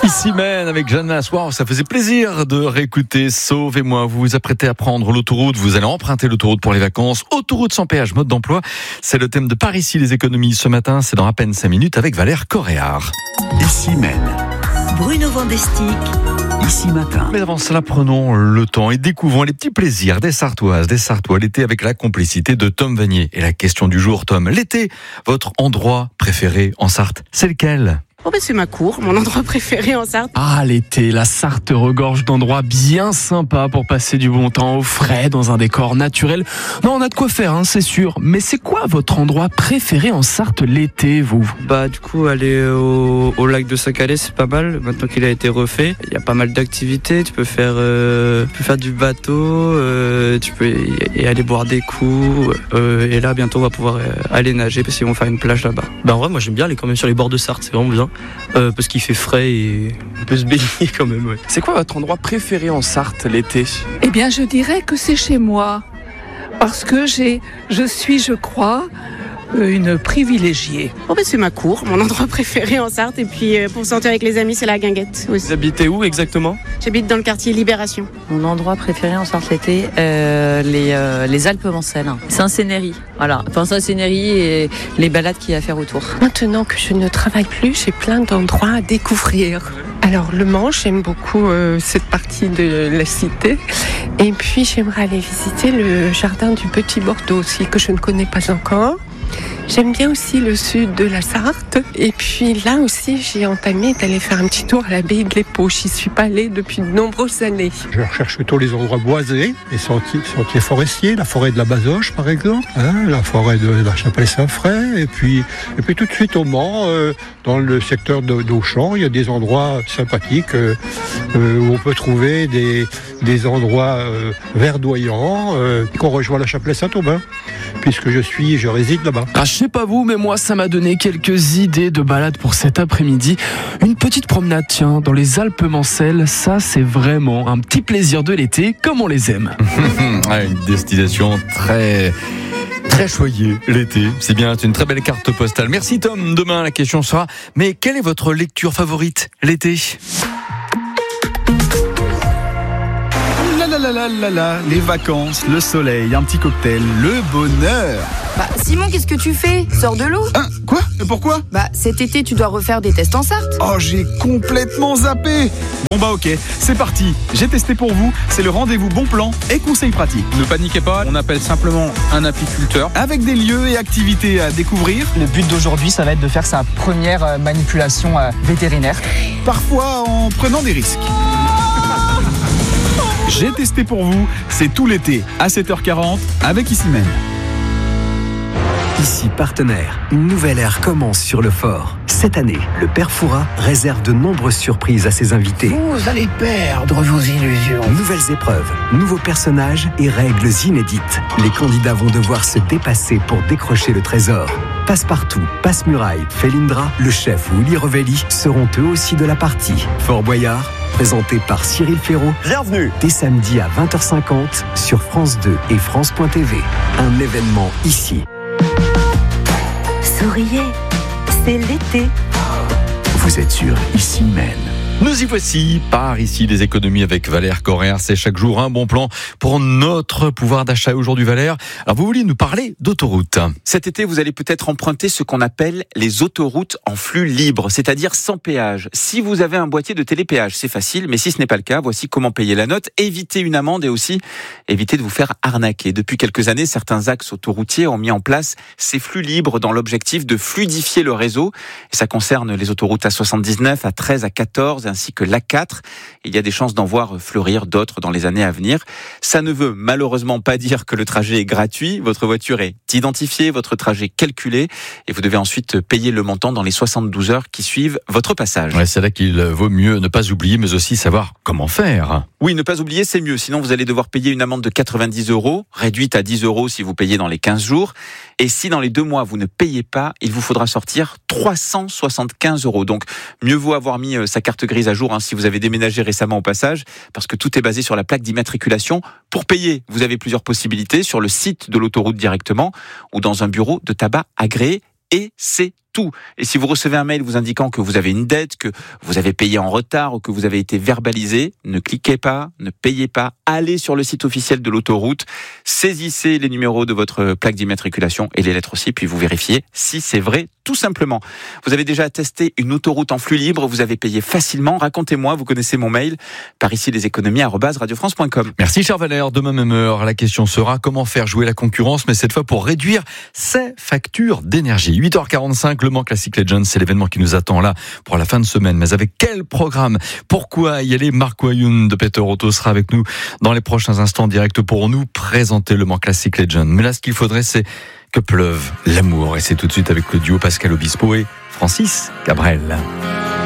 Ici même avec Jeanne Lassoir, ça faisait plaisir de réécouter Sauvez-moi. Vous vous apprêtez à prendre l'autoroute, vous allez emprunter l'autoroute pour les vacances. Autoroute sans péage, mode d'emploi. C'est le thème de Par ici les économies ce matin. C'est dans à peine 5 minutes avec Valère Coréard. Ici même. Bruno Vandestick. Ici matin. Mais avant cela, prenons le temps et découvrons les petits plaisirs des Sartoises, des Sartois l'été avec la complicité de Tom Vanier. Et la question du jour, Tom, l'été, votre endroit préféré en Sarthe, c'est lequel ? C'est ma cour, mon endroit préféré en Sarthe. Ah, l'été, la Sarthe regorge d'endroits bien sympas pour passer du bon temps au frais, dans un décor naturel. Non, on a de quoi faire, c'est sûr. Mais c'est quoi votre endroit préféré en Sarthe l'été, vous ? Du coup, aller au lac de Sacalais, c'est pas mal. Maintenant qu'il a été refait, il y a pas mal d'activités. Tu peux faire du bateau, tu peux y aller boire des coups. Et là, bientôt, on va pouvoir aller nager parce qu'ils vont faire une plage là-bas. En vrai, moi j'aime bien aller quand même sur les bords de Sarthe, c'est vraiment bien. Parce qu'il fait frais et on peut se baigner quand même. Ouais. C'est quoi votre endroit préféré en Sarthe l'été ? Eh bien, je dirais que c'est chez moi. Parce que je suis, je crois, une privilégiée. C'est ma cour, mon endroit préféré en Sarthe. Et puis pour sortir avec les amis, c'est la guinguette aussi. Vous habitez où exactement ? J'habite dans le quartier Libération. Mon endroit préféré en Sarthe l'été, les Alpes Mancelles. Saint-Cénéry. Voilà, Saint-Cénéry et les balades qu'il y a à faire autour. Maintenant que je ne travaille plus, j'ai plein d'endroits à découvrir. Alors le Mans, j'aime beaucoup cette partie de la cité. Et puis j'aimerais aller visiter le jardin du Petit Bordeaux aussi, que je ne connais pas encore. J'aime bien aussi le sud de la Sarthe. Et puis là aussi, j'ai entamé d'aller faire un petit tour à l'abbaye de l'Épau. J'y suis pas allée depuis de nombreuses années. Je recherche plutôt les endroits boisés, les sentiers forestiers, la forêt de la Bazoche par exemple, la forêt de la Chapelle-Saint-Fray. Et puis tout de suite au Mans, dans le secteur d'Auchan, il y a des endroits sympathiques où on peut trouver des endroits verdoyants qu'on rejoint la Chapelle-Saint-Aubin, puisque je réside là-bas. Je sais pas vous, mais moi ça m'a donné quelques idées de balade pour cet après-midi. Une petite promenade, dans les Alpes Mancelles, ça c'est vraiment un petit plaisir de l'été, comme on les aime. Une destination très choyée l'été. C'est bien, c'est une très belle carte postale. Merci Tom. Demain la question sera, mais quelle est votre lecture favorite l'été ? Les vacances, le soleil, un petit cocktail, le bonheur. Simon, qu'est-ce que tu fais ? Sors de l'eau. Quoi ? Pourquoi ? Cet été, tu dois refaire des tests en Sarthe. Oh, j'ai complètement zappé. Ok, c'est parti. J'ai testé pour vous. C'est le rendez-vous bon plan et conseils pratiques. Ne paniquez pas, on appelle simplement un apiculteur. Avec des lieux et activités à découvrir. Le but d'aujourd'hui, ça va être de faire sa première manipulation vétérinaire. Parfois en prenant des risques. J'ai testé pour vous, c'est tout l'été, à 7h40, avec Ici même. Ici partenaire, une nouvelle ère commence sur le fort. Cette année, le Père Fouras réserve de nombreuses surprises à ses invités. Vous allez perdre vos illusions. Nouvelles épreuves, nouveaux personnages et règles inédites. Les candidats vont devoir se dépasser pour décrocher le trésor. Passe-partout, Passe-Muraille, Felindra, le chef Willy Revelli seront eux aussi de la partie. Fort Boyard, présenté par Cyril Ferraud. Bienvenue. Dès samedi à 20h50 sur France 2 et France.tv. Un événement ici. Souriez, c'est l'été. Vous êtes sur Ici même. Nous y voici, par ici les économies avec Valère Coréard. C'est chaque jour un bon plan pour notre pouvoir d'achat. Aujourd'hui, Valère, alors vous vouliez nous parler d'autoroutes. Cet été, vous allez peut-être emprunter ce qu'on appelle les autoroutes en flux libre, c'est-à-dire sans péage. Si vous avez un boîtier de télépéage, c'est facile, mais si ce n'est pas le cas, voici comment payer la note, éviter une amende et aussi éviter de vous faire arnaquer. Depuis quelques années, certains axes autoroutiers ont mis en place ces flux libres dans l'objectif de fluidifier le réseau. Et ça concerne les autoroutes A79, A13, A14, ainsi que l'A4. Il y a des chances d'en voir fleurir d'autres dans les années à venir. Ça ne veut malheureusement pas dire que le trajet est gratuit. Votre voiture est identifiée, votre trajet calculé et vous devez ensuite payer le montant dans les 72 heures qui suivent votre passage. Ouais, c'est là qu'il vaut mieux ne pas oublier, mais aussi savoir comment faire. Oui, ne pas oublier, c'est mieux. Sinon, vous allez devoir payer une amende de 90 €, réduite à 10 € si vous payez dans les 15 jours. Et si dans les 2 mois, vous ne payez pas, il vous faudra sortir 375 €. Donc, mieux vaut avoir mis sa carte grise à jour si vous avez déménagé récemment au passage, parce que tout est basé sur la plaque d'immatriculation. Pour payer, vous avez plusieurs possibilités sur le site de l'autoroute directement ou dans un bureau de tabac agréé. Et c'est tout. Et si vous recevez un mail vous indiquant que vous avez une dette, que vous avez payé en retard ou que vous avez été verbalisé, ne cliquez pas, ne payez pas. Allez sur le site officiel de l'autoroute, saisissez les numéros de votre plaque d'immatriculation et les lettres aussi, puis vous vérifiez si c'est vrai, tout simplement. Vous avez déjà testé une autoroute en flux libre, vous avez payé facilement. Racontez-moi, vous connaissez mon mail, par ici leséconomies@radiofrance.com. Merci Charles Valère. Demain même heure, la question sera comment faire jouer la concurrence, mais cette fois pour réduire ses factures d'énergie. 8h45, Le Mans Classic Legends, c'est l'événement qui nous attend là pour la fin de semaine. Mais avec quel programme? Pourquoi y aller? Marc Wayoun de Peter Auto sera avec nous dans les prochains instants direct pour nous présenter Le Mans Classic Legends. Mais là, ce qu'il faudrait, c'est que pleuve l'amour. Et c'est tout de suite avec le duo Pascal Obispo et Francis Cabrel.